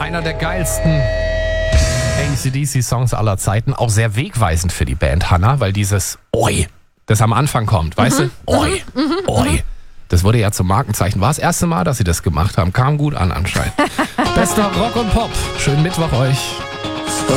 Einer der geilsten AC/DC-Songs aller Zeiten. Auch sehr wegweisend für die Band, Hannah, weil dieses Oi, das am Anfang kommt, weißt du? Oi, Oi. Das wurde ja zum Markenzeichen. War das erste Mal, dass sie das gemacht haben. Kam gut an anscheinend. Bester Rock und Pop. Schönen Mittwoch euch.